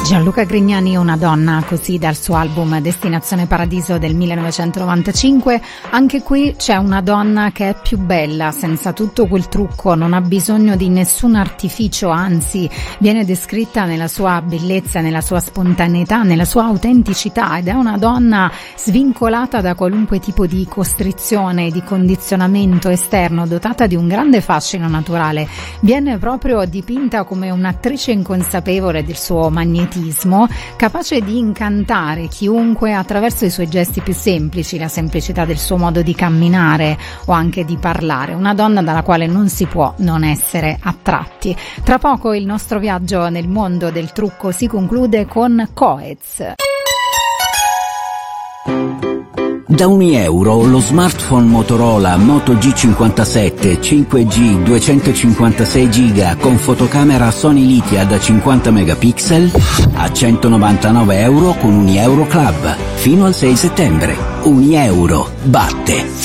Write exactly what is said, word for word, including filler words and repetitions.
Gianluca Grignani, Una donna così, dal suo album Destinazione Paradiso del millenovecentonovantacinque. Anche qui c'è una donna che è più bella, senza tutto quel trucco, non ha bisogno di nessun artificio, anzi viene descritta nella sua bellezza, nella sua spontaneità, nella sua autenticità, ed è una donna svincolata da qualunque tipo di costrizione, di condizionamento esterno, dotata di un grande fascino naturale. Viene proprio dipinta come un'attrice inconsapevole del suo magnetismo, capace di incantare chiunque attraverso i suoi gesti più semplici, la semplicità del suo modo di camminare o anche di parlare. Una donna dalla quale non si può non essere attratti. Tra poco il nostro viaggio nel mondo del trucco si conclude con Coez. Da un euro lo smartphone Motorola Moto G cinquantasette cinque G duecentocinquantasei giga con fotocamera Sony Lithia da cinquanta megapixel a centonovantanove euro con Unieuro Club fino al sei settembre. Unieuro batte